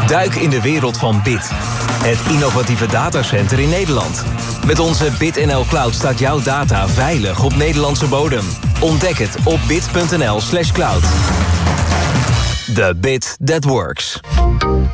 Duik in de wereld van Bit. Het innovatieve datacenter in Nederland. Met onze BitNL Cloud staat jouw data veilig op Nederlandse bodem. Ontdek het op bit.nl/cloud. The bit that works.